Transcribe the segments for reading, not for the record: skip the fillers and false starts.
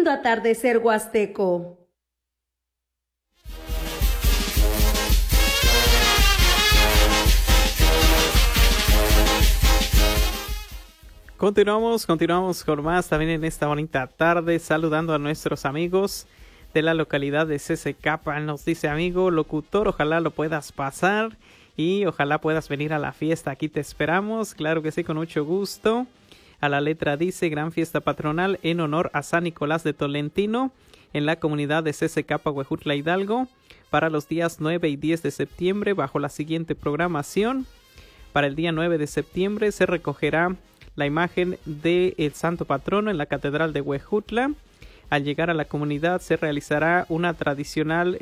escuchando Atardecer Huasteco. Continuamos con más también en esta bonita tarde, saludando a nuestros amigos de la localidad de CCK. Nos dice: amigo locutor, ojalá lo puedas pasar y ojalá puedas venir a la fiesta, aquí te esperamos. Claro que sí, con mucho gusto. A la letra dice: gran fiesta patronal en honor a San Nicolás de Tolentino en la comunidad de CCK Huejutla Hidalgo para los días 9 y 10 de septiembre bajo la siguiente programación. Para el día 9 de septiembre se recogerá la imagen del santo patrono en la catedral de Huejutla. Al llegar a la comunidad se realizará un tradicional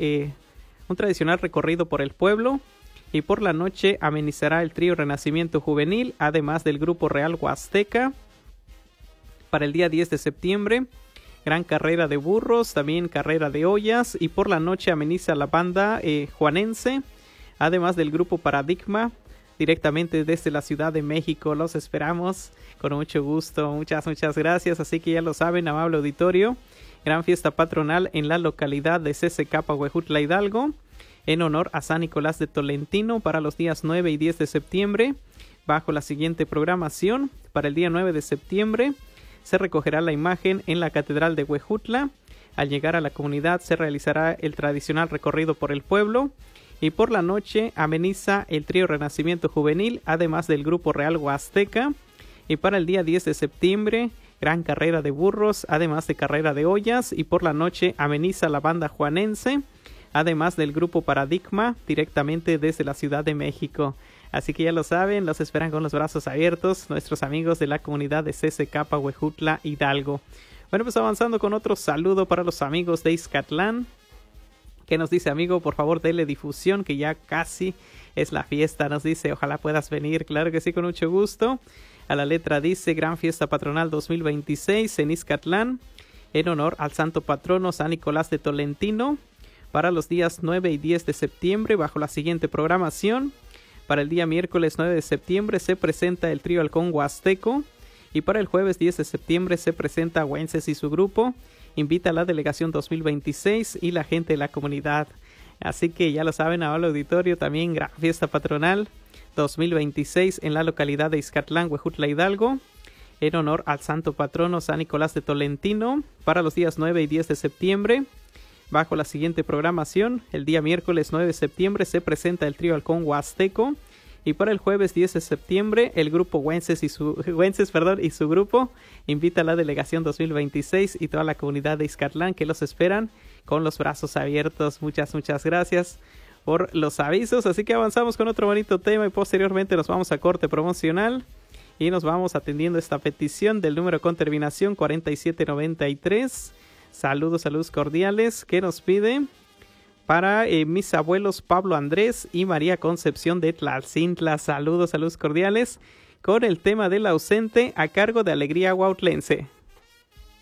recorrido por el pueblo, y por la noche amenizará el trío Renacimiento Juvenil, además del grupo Real Huasteca. Para el día 10 de septiembre, gran carrera de burros, también carrera de ollas, y por la noche ameniza la banda juanense, además del grupo Paradigma, directamente desde la Ciudad de México. Los esperamos con mucho gusto. Muchas gracias. Así que ya lo saben, amable auditorio, gran fiesta patronal en la localidad de CCK Huejutla Hidalgo en honor a San Nicolás de Tolentino para los días 9 y 10 de septiembre bajo la siguiente programación. Para el día 9 de septiembre se recogerá la imagen en la catedral de Huejutla. Al llegar a la comunidad se realizará el tradicional recorrido por el pueblo, y por la noche ameniza el trío Renacimiento Juvenil, además del grupo Real Huasteca. Y para el día 10 de septiembre, gran carrera de burros, además de carrera de ollas, y por la noche ameniza la banda juanense, además del grupo Paradigma, directamente desde la Ciudad de México. Así que ya lo saben, los esperan con los brazos abiertos nuestros amigos de la comunidad de CCK Huejutla Hidalgo. Bueno, pues avanzando con otro saludo para los amigos de Izcatlán, que nos dice: amigo, por favor denle difusión, que ya casi es la fiesta. Nos dice: ojalá puedas venir. Claro que sí, con mucho gusto. A la letra dice: gran fiesta patronal 2026 en Izcatlán en honor al santo patrono San Nicolás de Tolentino para los días 9 y 10 de septiembre bajo la siguiente programación. Para el día miércoles 9 de septiembre se presenta el trío Halcón Huasteco, y para el jueves 10 de septiembre se presenta Wences y su grupo. Invita a la delegación 2026 y la gente de la comunidad. Así que ya lo saben, ahora auditorio, también gran fiesta patronal 2026 en la localidad de Izcatlán, Huejutla Hidalgo, en honor al santo patrono San Nicolás de Tolentino para los días 9 y 10 de septiembre. Bajo la siguiente programación, el día miércoles 9 de septiembre se presenta el trío Halcón Huasteco, y para el jueves 10 de septiembre el grupo Wences y su grupo invita a la delegación 2026 y toda la comunidad de Izcatlán, que los esperan con los brazos abiertos. Muchas gracias por los avisos. Así que avanzamos con otro bonito tema y posteriormente nos vamos a corte promocional y nos vamos atendiendo esta petición del número con terminación 4793. Saludos cordiales que nos pide para mis abuelos Pablo Andrés y María Concepción de Tlalcintla. Saludos cordiales con el tema del ausente a cargo de Alegría Huautlense.